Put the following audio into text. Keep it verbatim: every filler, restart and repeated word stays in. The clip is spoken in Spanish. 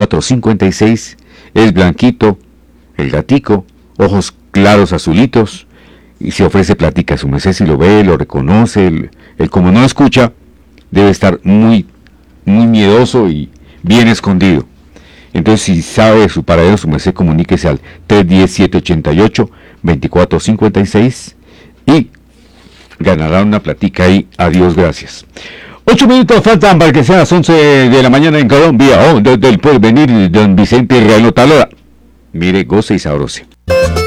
veinticuatro cincuenta y seis. Es blanquito, el gatico, ojos claros azulitos, y se ofrece platica a su merced. Si lo ve, lo reconoce. El, el como no escucha, debe estar muy, muy miedoso y bien escondido. Entonces, si sabe su paradero, su merced, comuníquese al tres uno cero, siete ocho ocho, dos cuatro cinco seis y ganará una platica ahí. Adiós, gracias. Ocho minutos faltan para que sean las once de la mañana en Colombia. Oh, desde el porvenir, don Vicente Real Talora. Mire, goce y sabrose.